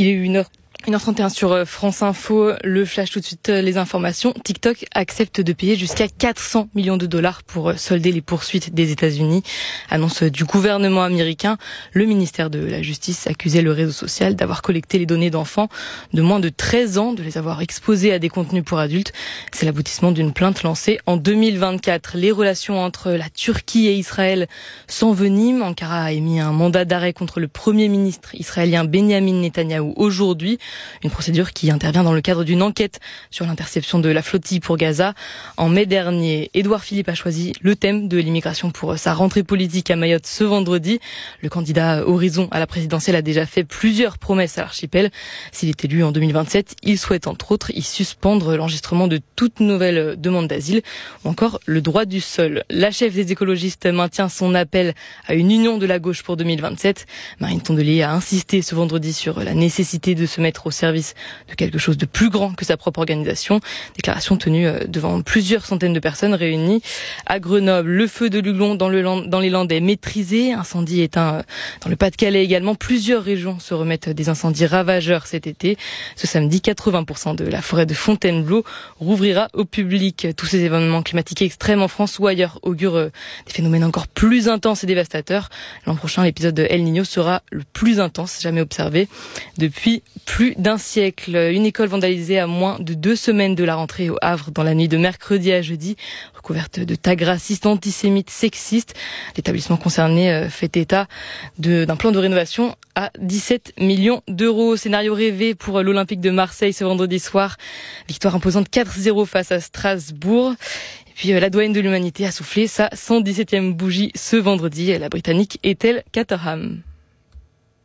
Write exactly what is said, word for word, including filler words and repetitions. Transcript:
Il est une heure. une heure trente et un sur France Info, le flash tout de suite, les informations. TikTok accepte de payer jusqu'à quatre cents millions de dollars pour solder les poursuites des États-Unis. Annonce du gouvernement américain. Le ministère de la Justice accusait le réseau social d'avoir collecté les données d'enfants de moins de treize ans, de les avoir exposés à des contenus pour adultes. C'est l'aboutissement d'une plainte lancée en deux mille vingt-quatre. Les relations entre la Turquie et Israël s'enveniment. Ankara a émis un mandat d'arrêt contre le premier ministre israélien Benyamin Netanyahou aujourd'hui. Une procédure qui intervient dans le cadre d'une enquête sur l'interception de la flottille pour Gaza. En mai dernier, Édouard Philippe a choisi le thème de l'immigration pour sa rentrée politique à Mayotte ce vendredi. Le candidat Horizon à la présidentielle a déjà fait plusieurs promesses à l'archipel. S'il est élu en deux mille vingt-sept, il souhaite entre autres y suspendre l'enregistrement de toute nouvelle demande d'asile ou encore le droit du sol. La chef des écologistes maintient son appel à une union de la gauche pour deux mille vingt-sept. Marine Tondelier a insisté ce vendredi sur la nécessité de se mettre au service de quelque chose de plus grand que sa propre organisation. Déclaration tenue devant plusieurs centaines de personnes réunies à Grenoble. Le feu de Luglon dans, le, dans les Landes est maîtrisé. Incendie éteint dans le Pas-de-Calais également. Plusieurs régions se remettent des incendies ravageurs cet été. Ce samedi, quatre-vingts pour cent de la forêt de Fontainebleau rouvrira au public. Tous ces événements climatiques extrêmes en France ou ailleurs augurent des phénomènes encore plus intenses et dévastateurs. L'an prochain, l'épisode de El Niño sera le plus intense jamais observé depuis plus d'un siècle. Une école vandalisée à moins de deux semaines de la rentrée au Havre dans la nuit de mercredi à jeudi, recouverte de tags racistes, antisémites, sexistes. L'établissement concerné fait état de, d'un plan de rénovation à dix-sept millions d'euros. Scénario rêvé pour l'Olympique de Marseille ce vendredi soir. Victoire imposante quatre zéro face à Strasbourg. Et puis la douane de l'humanité a soufflé sa cent dix-septième bougie ce vendredi. La Britannique Ethel Caterham.